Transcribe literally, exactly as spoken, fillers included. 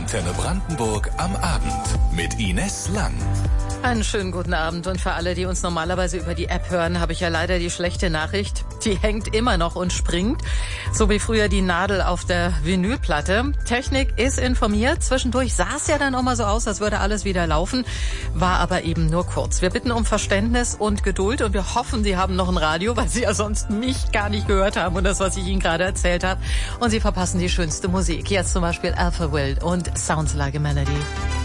Antenne Brandenburg am Abend mit Ines Lang. Einen schönen guten Abend und für alle, die uns normalerweise über die App hören, habe ich ja leider die schlechte Nachricht. Die hängt immer noch und springt, so wie früher die Nadel auf der Vinylplatte. Technik ist informiert. Zwischendurch sah es ja dann auch mal so aus, als würde alles wieder laufen, war aber eben nur kurz. Wir bitten um Verständnis und Geduld und wir hoffen, Sie haben noch ein Radio, weil Sie ja sonst mich gar nicht gehört haben und das, was ich Ihnen gerade erzählt habe. Und Sie verpassen die schönste Musik. Jetzt zum Beispiel Alpha Wild und Sounds Like a Melody.